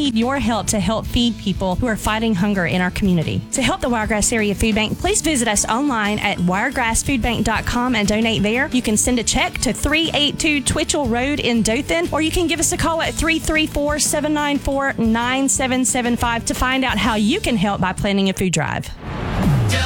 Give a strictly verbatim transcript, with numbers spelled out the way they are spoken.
need your help to help feed people who are fighting hunger in our community. To help the Wiregrass Area Food Bank, please visit us online at wiregrass food bank dot com and donate there. You can send a check to three eighty-two Twitchell Road in Dothan, or you can give us a call at three three four, seven nine four, nine seven seven five to find out how you can help by planning a food drive.